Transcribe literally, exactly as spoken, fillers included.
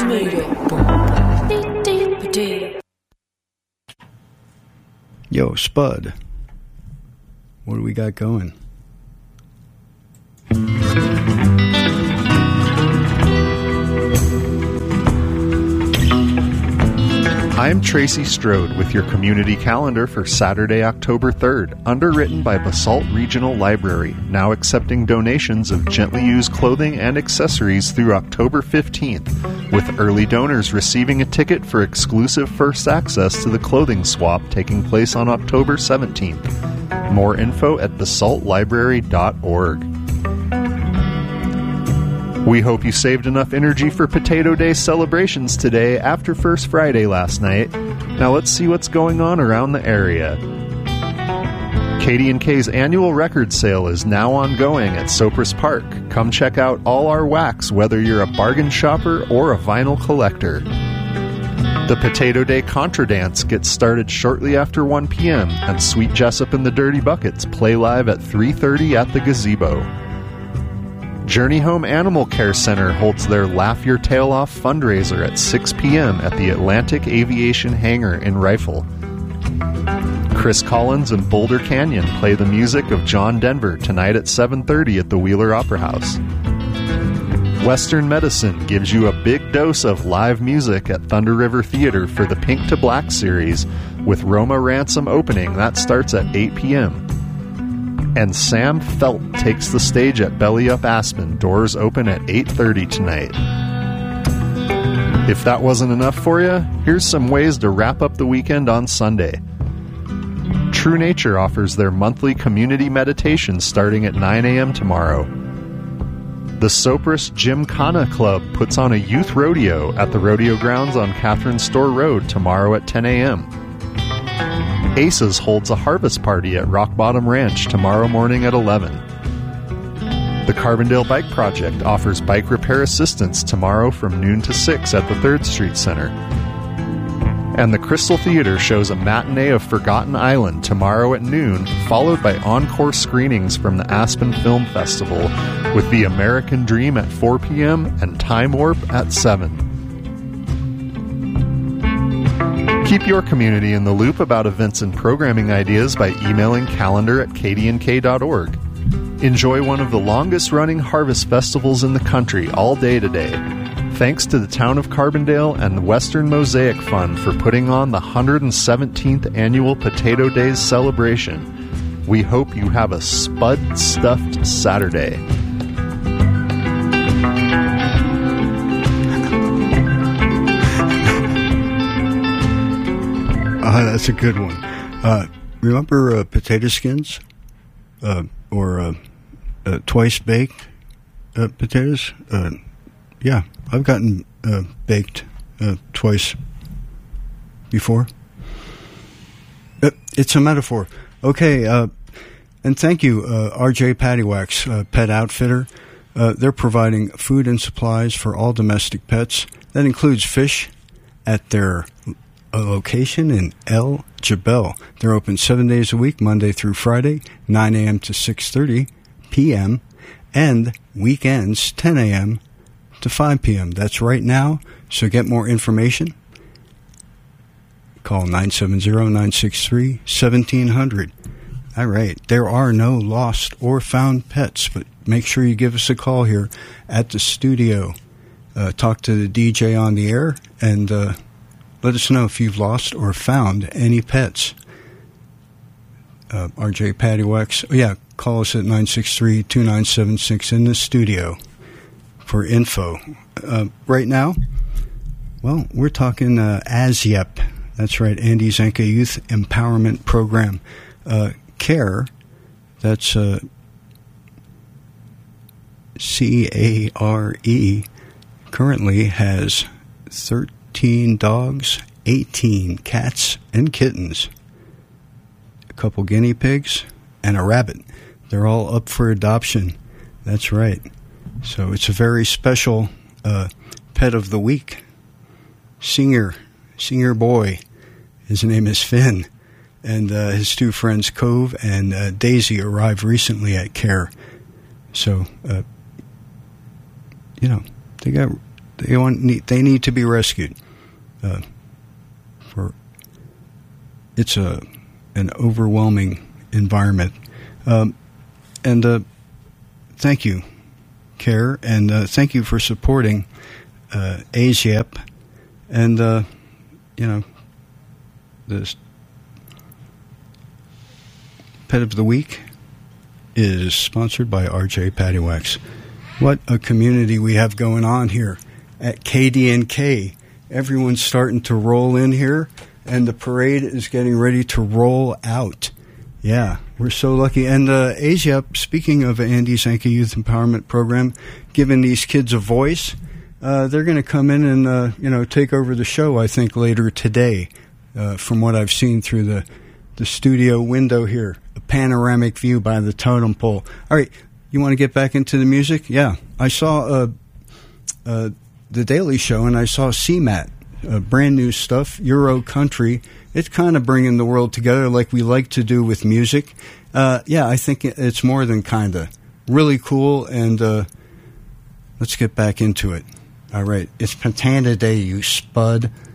Yo, Spud. What do we got going? I'm Tracy Strode with your community calendar for Saturday, October third, underwritten by Basalt Regional Library, now accepting donations of gently used clothing and accessories through October fifteenth, with early donors receiving a ticket for exclusive first access to the clothing swap taking place on October seventeenth. More info at basalt library dot org. We hope you saved enough energy for Potato Day celebrations today after First Friday last night. Now let's see what's going on around the area. Katie and K's annual record sale is now ongoing at Sopris Park. Come check out all our wax, whether you're a bargain shopper or a vinyl collector. The Potato Day Contra Dance gets started shortly after one p.m. and Sweet Jessup and the Dirty Buckets play live at three thirty at the Gazebo. Journey Home Animal Care Center holds their Laugh Your Tail Off fundraiser at six p.m. at the Atlantic Aviation Hangar in Rifle. Chris Collins and Boulder Canyon play the music of John Denver tonight at seven thirty at the Wheeler Opera House. Western Medicine gives you a big dose of live music at Thunder River Theater for the Pink to Black series, with Roma Ransom opening. That starts at eight p.m. And Sam Felt takes the stage at Belly Up Aspen. Doors open at eight thirty tonight. If that wasn't enough for you, here's some ways to wrap up the weekend on Sunday. True Nature offers their monthly community meditation starting at nine a.m. tomorrow. The Sopris Gymkhana Club puts on a youth rodeo at the rodeo grounds on Catherine Store Road tomorrow at ten a.m. Aces holds a harvest party at Rock Bottom Ranch tomorrow morning at eleven. The Carbondale Bike Project offers bike repair assistance tomorrow from noon to six at the third Street Center. And the Crystal Theater shows a matinee of Forgotten Island tomorrow at noon, followed by encore screenings from the Aspen Film Festival, with The American Dream at four p.m. and Time Warp at seven. Keep your community in the loop about events and programming ideas by emailing calendar at k d n k dot org. Enjoy one of the longest-running harvest festivals in the country all day today. Thanks to the town of Carbondale and the Western Mosaic Fund for putting on the one hundred seventeenth annual Potato Days celebration. We hope you have a spud-stuffed Saturday. Uh, that's a good one. Uh, remember uh, potato skins? Uh, or uh, uh, twice baked uh, potatoes? Uh, yeah, I've gotten uh, baked uh, twice before. Uh, it's a metaphor. Okay, uh, and thank you, uh, R J Pattywax, uh, Pet Outfitter. Uh, they're providing food and supplies for all domestic pets. That includes fish at their a location in El Jebel. They're open seven days a week, Monday through Friday, nine a.m. to six thirty p.m., and weekends, ten a.m. to five p.m. That's right now, so get more information. Call nine seven zero, nine six three, one seven zero zero. All right, there are no lost or found pets, but make sure you give us a call here at the studio. Uh, talk to the D J on the air, and uh, let us know if you've lost or found any pets. Uh, R J Pattywax. Oh, yeah, call us at nine six three, two nine seven six in the studio for info. Uh, right now, well, we're talking uh, ASYEP. That's right, Andy Zenka Youth Empowerment Program. Uh, CARE, that's uh, C A R E, currently has thirteen dogs, eighteen cats and kittens, a couple guinea pigs, and a rabbit. They're all up for adoption. That's right. So it's a very special uh, pet of the week. Singer, singer boy. His name is Finn. And uh, his two friends, Cove and uh, Daisy, arrived recently at CARE. So, uh, you know, they got they want need, they need to be rescued. Uh, for it's a an overwhelming environment, um, and uh, thank you, CARE, and uh, thank you for supporting uh, A S Y A P, and uh, you know, the Pet of the Week is sponsored by R J Pattywax. What a community we have going on here at K D N K. Everyone's starting to roll in here, and the parade is getting ready to roll out. Yeah, we're so lucky. And uh, A S Y A P, speaking of Andy Zanke Youth Empowerment Program, giving these kids a voice, uh, they're going to come in and uh, you know take over the show, I think, later today, uh, from what I've seen through the, the studio window here. A panoramic view by the totem pole. All right, you want to get back into the music? Yeah, I saw uh, uh, The Daily Show, and I saw C MAT, uh, brand new stuff, Euro Country. It's kind of bringing the world together like we like to do with music. Uh, yeah, I think it's more than kind of. Really cool, and uh, let's get back into it. All right, it's Patana Day, you spud.